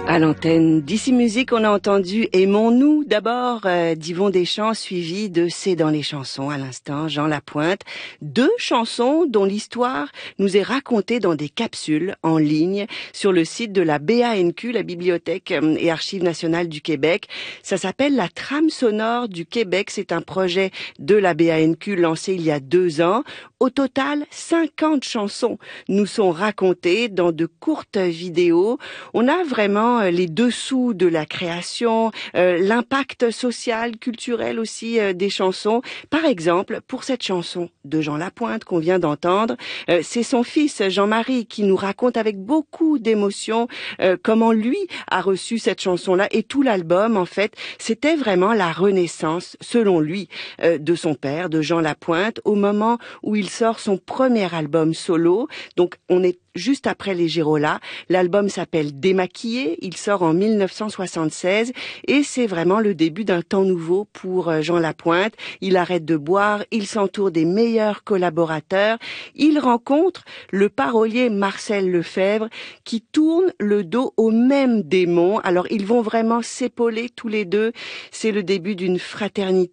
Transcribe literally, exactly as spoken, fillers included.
À l'antenne d'Ici Musique, on a entendu Aimons-nous d'abord euh, d'Yvon Deschamps, suivi de C'est dans les chansons à l'instant, Jean Lapointe. Deux chansons dont l'histoire nous est racontée dans des capsules en ligne sur le site de la B A N Q, la Bibliothèque et Archives nationales du Québec. Ça s'appelle La trame sonore du Québec. C'est un projet de la B A N Q lancé il y a deux ans. Au total, cinquante chansons nous sont racontées dans de courtes vidéos. On a vraiment les dessous de la création, euh, l'impact social, culturel aussi euh, des chansons. Par exemple, pour cette chanson de Jean Lapointe qu'on vient d'entendre, euh, c'est son fils Jean-Marie qui nous raconte avec beaucoup d'émotion euh, comment lui a reçu cette chanson-là, et tout l'album en fait, c'était vraiment la renaissance, selon lui, euh, de son père, de Jean Lapointe, au moment où il sort son premier album solo. Donc on est juste après les Girola. L'album s'appelle Démaquillé, il sort en mille neuf cent soixante-seize et c'est vraiment le début d'un temps nouveau pour Jean Lapointe. Il arrête de boire, il s'entoure des meilleurs collaborateurs, il rencontre le parolier Marcel Lefebvre qui tourne le dos au même démon. Alors ils vont vraiment s'épauler tous les deux, c'est le début d'une fraternité